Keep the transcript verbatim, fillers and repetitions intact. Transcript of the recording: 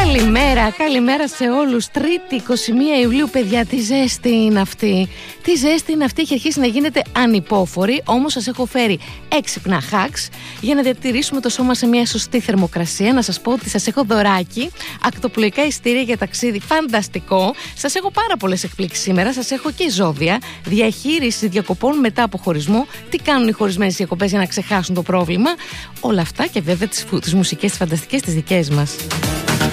Καλημέρα, καλημέρα σε όλους. Τρίτη, εικοστή πρώτη Ιουλίου, παιδιά, τι ζέστη είναι αυτή. Τι ζέστη είναι αυτή, έχει αρχίσει να γίνεται ανυπόφορη. Όμως σας έχω φέρει έξυπνα hacks για να διατηρήσουμε το σώμα σε μια σωστή θερμοκρασία. Να σας πω ότι σας έχω δωράκι, ακτοπλοϊκά ειστήρια για ταξίδι φανταστικό. Σας έχω πάρα πολλές εκπλήξεις σήμερα. Σας έχω και ζώδια, διαχείριση διακοπών μετά από χωρισμό. Τι κάνουν οι χωρισμένες διακοπές για να ξεχάσουν το πρόβλημα. Όλα αυτά και βέβαια τις, τις μουσικές, τις φανταστικές, τις δικές μας.